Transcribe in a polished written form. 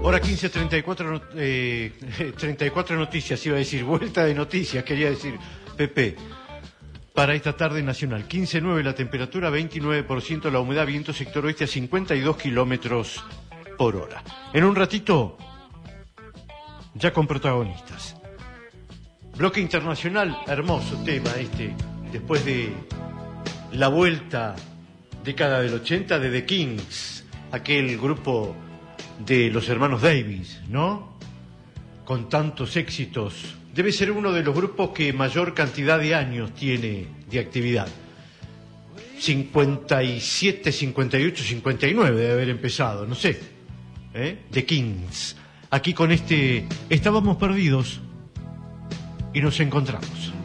Hora 15, 34 noticias, iba a decir, vuelta de noticias, quería decir, Pepe. Para esta tarde nacional, 15.9 la temperatura, 29% la humedad, viento sector oeste a 52 kilómetros por hora. En un ratito, ya con protagonistas. Bloque internacional, hermoso tema este, después de la vuelta década del 80 de The Kings, aquel grupo de los hermanos Davis, ¿no? Con tantos éxitos. Debe ser uno de los grupos que mayor cantidad de años tiene de actividad. 57, 58, 59 debe haber empezado, no sé. The Kings. Aquí con este Estábamos perdidos y nos encontramos.